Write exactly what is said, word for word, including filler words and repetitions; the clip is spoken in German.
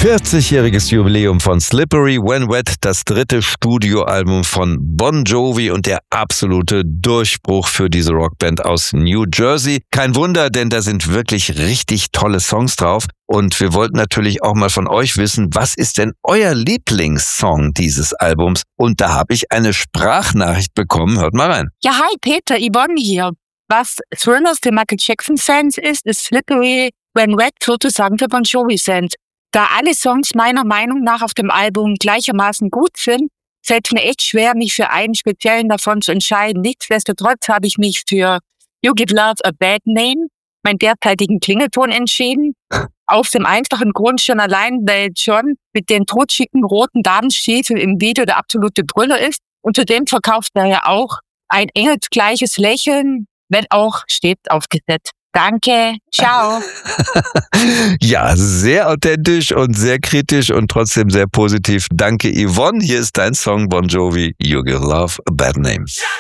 vierzigjähriges Jubiläum von Slippery When Wet, das dritte Studioalbum von Bon Jovi und der absolute Durchbruch für diese Rockband aus New Jersey. Kein Wunder, denn da sind wirklich richtig tolle Songs drauf. Und wir wollten natürlich auch mal von euch wissen, was ist denn euer Lieblingssong dieses Albums? Und da habe ich eine Sprachnachricht bekommen. Hört mal rein. Ja, hi Peter, Yvonne hier. Was Thrillers für Michael Jackson-Fans ist, ist Slippery When Wet sozusagen für Bon Jovi-Fans. Da alle Songs meiner Meinung nach auf dem Album gleichermaßen gut sind, fällt es mir echt schwer, mich für einen speziellen davon zu entscheiden. Nichtsdestotrotz habe ich mich für You Give Love a Bad Name, meinen derzeitigen Klingelton, entschieden. Aus dem einfachen Grund schon allein, weil John mit den totschicken roten Damenstiefeln im Video der absolute Brüller ist. Und zudem verkauft er ja auch ein engelsgleiches Lächeln, wenn auch stets aufgesetzt. Danke, ciao. Ja, sehr authentisch und sehr kritisch und trotzdem sehr positiv. Danke, Yvonne. Hier ist dein Song Bon Jovi, You Give Love a Bad Name.